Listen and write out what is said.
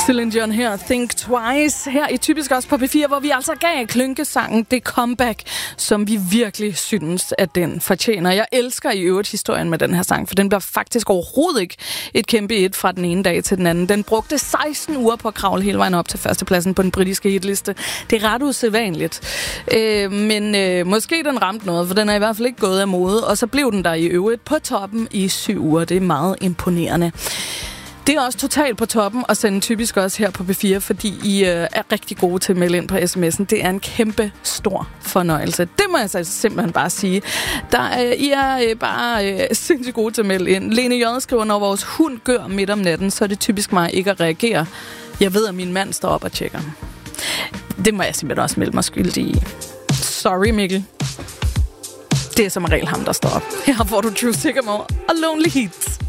Celine Dion her, Think Twice, her i Typisk også på P4, hvor vi altså gav klynkesangen det comeback, som vi virkelig synes, at den fortjener. Jeg elsker i øvrigt historien med den her sang, for den bliver faktisk overhovedet ikke et kæmpe hit fra den ene dag til den anden. Den brugte 16 uger på at kravle hele vejen op til førstepladsen på den britiske hitliste. Det er ret usædvanligt. Men måske den ramte noget, for den er i hvert fald ikke gået af mode, og så blev den der i øvrigt på toppen i 7 uger. Det er meget imponerende. Det er også totalt på toppen at sende Typisk også her på P4, fordi I er rigtig gode til at melde ind på sms'en. Det er en kæmpe stor fornøjelse. Det må jeg så simpelthen bare sige. I er bare sindssygt gode til at melde ind. Lene J. skriver, når vores hund gør midt om natten, så er det typisk mig ikke at reagere. Jeg ved, at min mand står op og tjekker. Det må jeg simpelthen også melde mig skyldig i. Sorry, Mikkel. Det er som regel ham, der står op. Her får du True Sycamore og Lonely Heats.